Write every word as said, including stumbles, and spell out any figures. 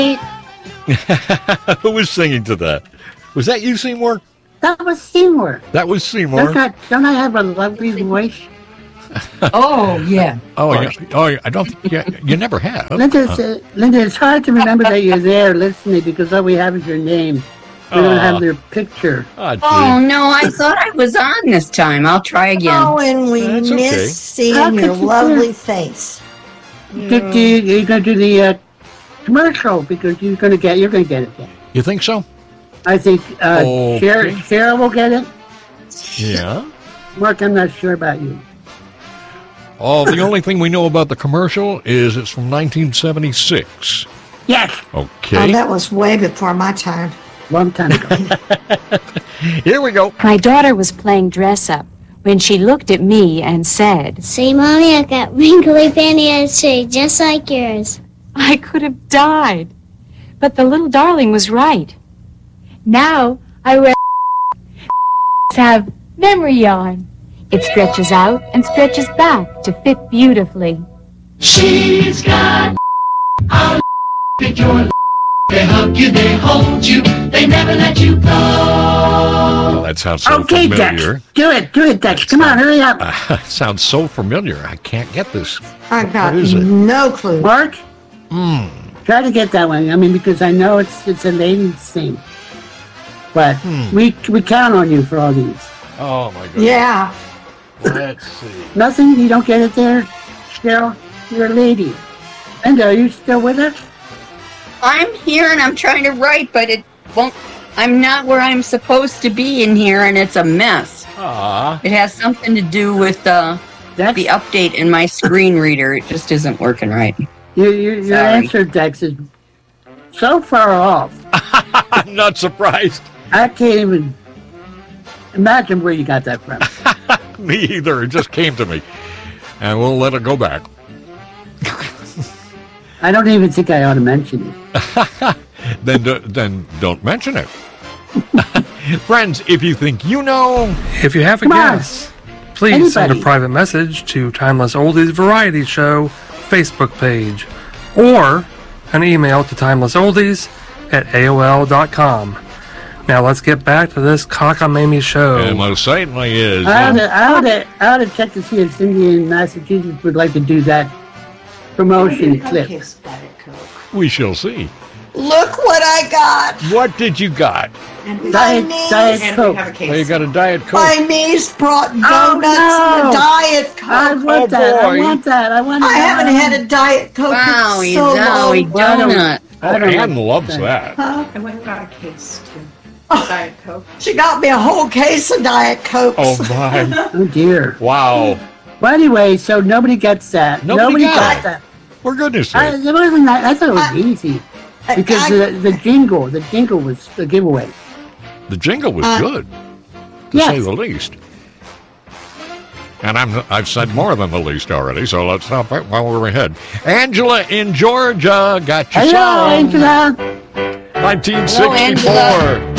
Who was singing to that? Was that you, Seymour? That was Seymour. That was Seymour. Don't I, don't I have a lovely voice? Oh, yeah. Oh, yeah. Oh, yeah. I don't think yeah, you never have. Linda, Uh, uh, Linda, it's hard to remember that you're there listening because all we have is your name. We don't Aw. have your picture. ah, gee. Oh, no, I thought I was on this time. I'll try again. Oh, and we That's miss okay. How seeing could your you lovely do- face. Do, do you, you're going to do the uh, commercial because you're going to get you're going to get it. You think so? I think uh, Okay. Cheryl, Cheryl will get it. Yeah. Mark, I'm not sure about you. Oh, the only thing we know about the commercial is it's from nineteen seventy-six. Yes, Okay. Oh, that was way before my time. long time ago. Here we go. My daughter was playing dress up when she looked at me and said, "See, Mommy, I got wrinkly panty shade just like yours." I could have died. But the little darling was right. Now I wear have memory yarn. It stretches out and stretches back to fit beautifully. She's got a at your they hug you, they hold you, they never let you go. Oh, that sounds so Okay, familiar. Dex, do it, do it, Dex. Come on, hurry up. Uh, sounds so familiar. I can't get this. I got What is it? no clue. Mark, Hmm. try to get that one. I mean, because I know it's it's a lady's thing, but Hmm. we we count on you for all these. Oh, my goodness. Yeah. Let's see. Nothing? You don't get it there, Cheryl? You're a lady. Linda, are you still with us? I'm here and I'm trying to write, but it won't. I'm not where I'm supposed to be in here, and it's a mess. Ah. It has something to do with uh, Dex, the update in my screen reader. It just isn't working right. your, your, your Sorry. answer, Dex, is so far off. I'm not surprised. I can't even imagine where you got that from. Me either. It just came to me. And we'll let it go back. I don't even think I ought to mention it. Then, do, then don't mention it. Friends, if you think you know, If you have a Come on. guess, please send Anybody. a private message to Timeless Oldies Variety Show Facebook page or an email to timelessoldies at A O L dot com. Now let's get back to this cockamamie show. it most certainly is. I ought, to, I, ought to, I ought to check to see if Cindy in Massachusetts would like to do that promotion clip. We shall see. Look what I got. What did you got? My Diet, niece, Diet Coke. Oh, you got a Diet Coke. my niece brought donuts Oh, and no. a Diet I Coke. want Oh, that. I boy. want that. I want I that. haven't had a Diet Coke Wow, in he's so now a long. Well, I don't- donut. Oh, I don't Ann like loves that. that. Huh? I went and got a case too. Diet Coke. She got me a whole case of Diet Cokes. Oh, my. Oh, dear. Wow. Well, anyway, so nobody gets that. Nobody got got it. that. For goodness I, sake. it wasn't that. I thought it was I- easy. I- Because I- the, the jingle, the jingle was the giveaway. The jingle was Uh, good, to yes. say the least. And I'm, I've said more than the least already, so let's not fight while we're ahead. Angela in Georgia got your Hello, song. Angela. nineteen sixty-four.